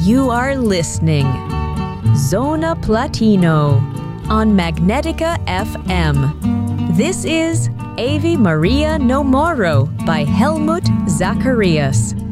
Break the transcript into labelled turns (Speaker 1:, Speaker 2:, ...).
Speaker 1: You are listening Zona Platino on Magnetica FM. This is Ave Maria No Moro by Helmut Zacharias.